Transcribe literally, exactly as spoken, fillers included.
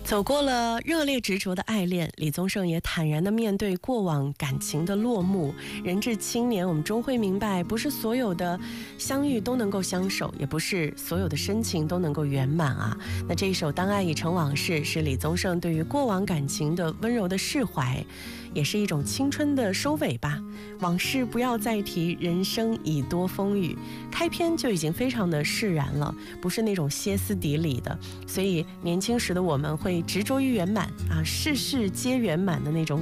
走过了热烈执着的爱恋，李宗盛也坦然地面对过往感情的落幕。人至青年，我们终会明白，不是所有的相遇都能够相守，也不是所有的深情都能够圆满啊。那这一首《当爱已成往事》是李宗盛对于过往感情的温柔的释怀，也是一种青春的收尾吧。往事不要再提，人生已多风雨。开篇就已经非常的释然了，不是那种歇斯底里的，所以年轻时的我们会执着于圆满啊，事事皆圆满的那种